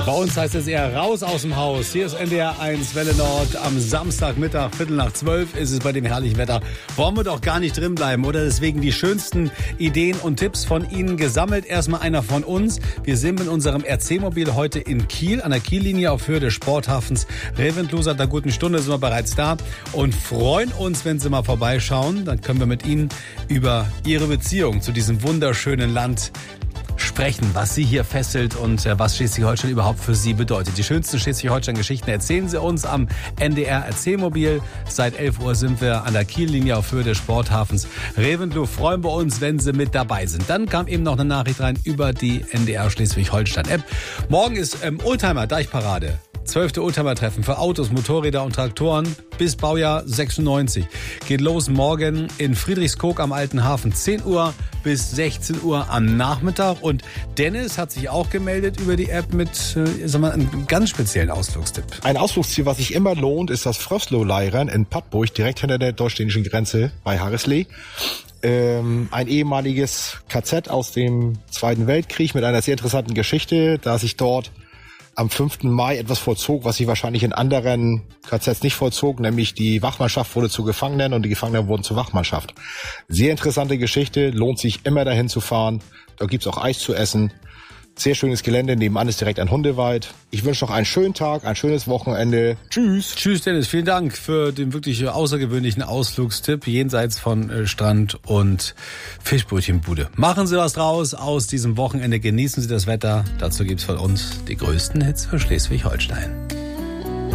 Ja, bei uns heißt es eher raus aus dem Haus. Hier ist NDR 1 Welle Nord. Am Samstagmittag, 11:45 ist es bei dem herrlichen Wetter. Wollen wir doch gar nicht drin bleiben, oder? Deswegen die schönsten Ideen und Tipps von Ihnen gesammelt. Erstmal einer von uns. Wir sind mit unserem RC-Mobil heute in Kiel, an der Kiellinie auf Höhe des Sporthafens Reventlow. Seit einer guten Stunde sind wir bereits da und freuen uns, wenn Sie mal vorbeischauen. Dann können wir mit Ihnen über Ihre Beziehung zu diesem wunderschönen Land sprechen, was Sie hier fesselt und was Schleswig-Holstein überhaupt für Sie bedeutet. Die schönsten Schleswig-Holstein-Geschichten erzählen Sie uns am NDR RC-Mobil. Seit 11 Uhr sind wir an der Kiellinie auf Höhe des Sporthafens Reventlow. Freuen wir uns, wenn Sie mit dabei sind. Dann kam eben noch eine Nachricht rein über die NDR Schleswig-Holstein-App. Morgen ist Oldtimer-Deichparade. 12. Oldtimer-Treffen für Autos, Motorräder und Traktoren bis Baujahr 96. Geht los morgen in Friedrichskoog am Alten Hafen. 10 Uhr bis 16 Uhr am Nachmittag. Und Dennis hat sich auch gemeldet über die App mit einem ganz speziellen Ausflugstipp. Ein Ausflugsziel, was sich immer lohnt, ist das Fröslow-Leiren in Pattburg, direkt hinter der deutsch-dänischen Grenze bei Harrislee. Ein ehemaliges KZ aus dem Zweiten Weltkrieg mit einer sehr interessanten Geschichte, da sich dort am 5. Mai etwas vollzog, was sich wahrscheinlich in anderen KZs nicht vollzog, nämlich die Wachmannschaft wurde zu Gefangenen und die Gefangenen wurden zur Wachmannschaft. Sehr interessante Geschichte, lohnt sich immer dahin zu fahren. Da gibt's auch Eis zu essen. Sehr schönes Gelände, nebenan ist direkt ein Hundewald. Ich wünsche noch einen schönen Tag, ein schönes Wochenende. Tschüss. Tschüss Dennis, vielen Dank für den wirklich außergewöhnlichen Ausflugstipp jenseits von Strand und Fischbrötchenbude. Machen Sie was draus aus diesem Wochenende, genießen Sie das Wetter. Dazu gibt's von uns die größten Hits für Schleswig-Holstein.